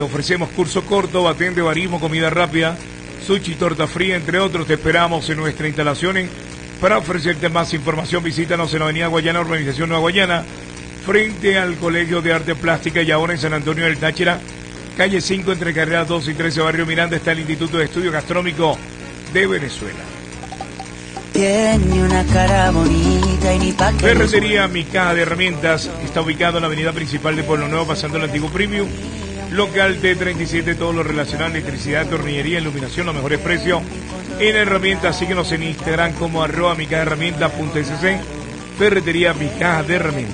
Ofrecemos curso corto, batente, barismo, comida rápida, sushi, torta fría, entre otros. Te esperamos en nuestras instalaciones. Para ofrecerte más información, visítanos en la Avenida Guayana, Urbanización Nueva Guayana, frente al Colegio de Arte Plástica, y ahora en San Antonio del Táchira, calle 5, entre carreras 12 y 13, Barrio Miranda, está el Instituto de Estudio Gastronómico de Venezuela. Tiene una cara bonita y ni pa' que Ferretería Mi Caja de Herramientas está ubicado en la avenida principal de Pueblo Nuevo, pasando el antiguo Premium. Local T37, todo lo relacionado a electricidad, tornillería, iluminación, los mejores precios en herramientas. Síguenos en Instagram como @micajaherramientas.sc. Ferretería Mi Caja de Herramientas.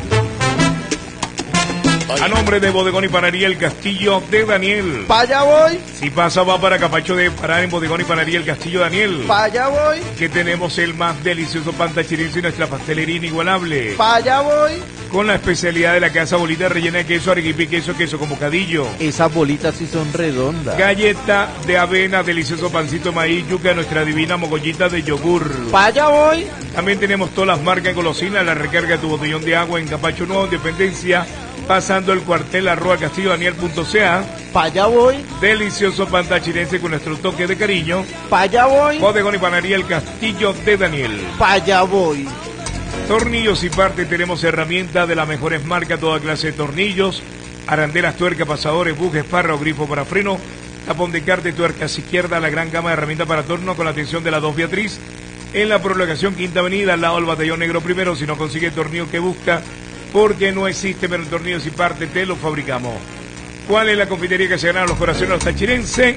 A nombre de Bodegón y Panadería El Castillo de Daniel. Pa' allá voy, Si pasa, va para Capacho de parar en Bodegón y Panadería El Castillo de Daniel. pa' allá voy, Que tenemos el más delicioso pan tachirense y nuestra pastelería inigualable. pa' allá voy. Con la especialidad de la casa, bolita rellena de queso, arequipe y queso con bocadillo. Esas bolitas sí son redondas. Galleta de avena, delicioso pancito de maíz, yuca, nuestra divina mogollita de yogur. Pa' allá voy, También tenemos todas las marcas de golosinas, la recarga de tu botellón de agua en Capacho Nuevo, Independencia, pasando el cuartel @castillodaniel.ca. pa' allá voy, Delicioso pan tachirense con nuestro toque de cariño. pa' allá voy, Bodegón y Panadería El Castillo de Daniel. pa' allá voy. Tornillos y parte, tenemos herramientas de las mejores marcas, toda clase de tornillos, arandelas, tuercas, pasadores, bujes, espárragos, grifo para freno, tapón de carte, tuercas izquierda, la gran gama de herramientas para torno con la atención de la 2 Beatriz, en la prolongación Quinta Avenida, al lado del Batallón Negro Primero. Si no consigue el tornillo que busca, porque no existe, pero el tornillos y parte te lo fabricamos. ¿Cuál es la confitería que se ganaron los corazones de los tachirenses?